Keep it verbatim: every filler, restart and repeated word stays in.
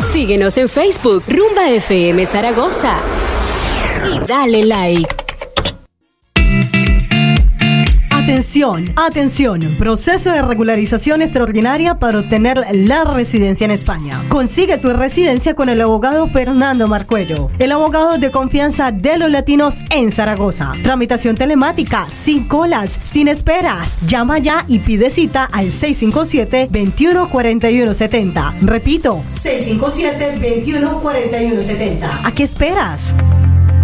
Síguenos en Facebook, Rumba F M Zaragoza. Y dale like. Atención, atención, proceso de regularización extraordinaria para obtener la residencia en España. Consigue tu residencia con el abogado Fernando Marcuello, el abogado de confianza de los latinos en Zaragoza. Tramitación telemática, sin colas, sin esperas. Llama ya y pide cita al seis cinco siete, dos uno cuatro uno siete cero. Repito, seis cinco siete, dos uno cuatro uno siete cero. ¿A qué esperas?